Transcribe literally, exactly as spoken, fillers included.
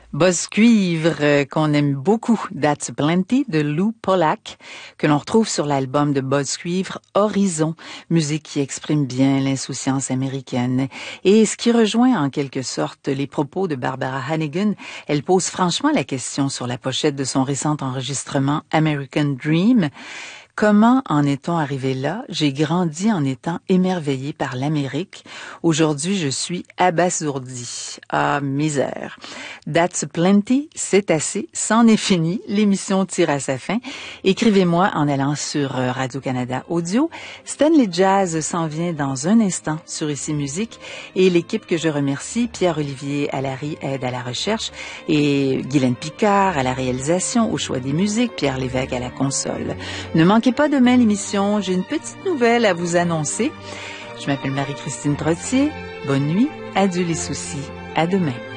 Buzz Cuivre, euh, qu'on aime beaucoup, That's Plenty, de Lou Pollack, que l'on retrouve sur l'album de Buzz Cuivre, Horizon, musique qui exprime bien l'insouciance américaine. Et ce qui rejoint en quelque sorte les propos de Barbara Hannigan, elle pose franchement la question sur la pochette de son récent enregistrement American Dream. Comment en est-on arrivé là? J'ai grandi en étant émerveillée par l'Amérique. Aujourd'hui, je suis abasourdie. Ah, misère. That's Plenty, c'est assez, c'en est fini. L'émission tire à sa fin. Écrivez-moi en allant sur Radio-Canada Audio. Stanley Jazz s'en vient dans un instant sur Ici Musique. Et l'équipe que je remercie, Pierre-Olivier Allary aide à la recherche et Guylaine Picard à la réalisation, au choix des musiques, Pierre Lévesque à la console. Ne manquez pas demain l'émission, j'ai une petite nouvelle à vous annoncer. Je m'appelle Marie-Christine Trottier. Bonne nuit, adieu les soucis, à demain.